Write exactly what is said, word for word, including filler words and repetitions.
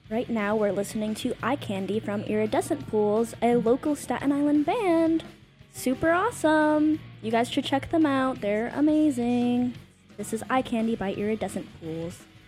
Right now, we're listening to Eye Candy from Iridescent Pools, a local Staten Island band. Super awesome! You guys should check them out. They're amazing. This is Eye Candy by Iridescent Pools.